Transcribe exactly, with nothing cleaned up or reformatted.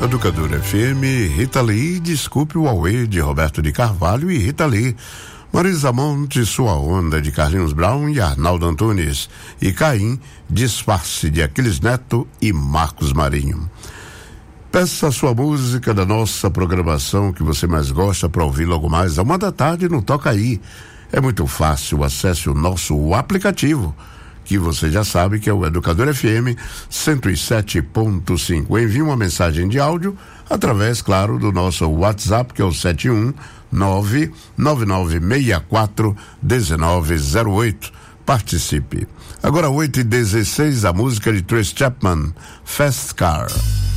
Educadora F M, Rita Lee, Desculpe o Auê, de Roberto de Carvalho e Rita Lee. Marisa Monte, Sua Onda, de Carlinhos Brown e Arnaldo Antunes. E Caim, Disfarce, de Aquiles Neto e Marcos Marinho. Peça a sua música da nossa programação que você mais gosta para ouvir logo mais. A uma da tarde no Toca Aí. É muito fácil, acesse o nosso aplicativo, que você já sabe que é o Educador F M cento e sete ponto cinco. Envie uma mensagem de áudio através, claro, do nosso WhatsApp, que é o sete um nove nove nove seis quatro um nove zero oito. Participe. Agora oito e dezesseis, a música de Trace Chapman, Fast Car.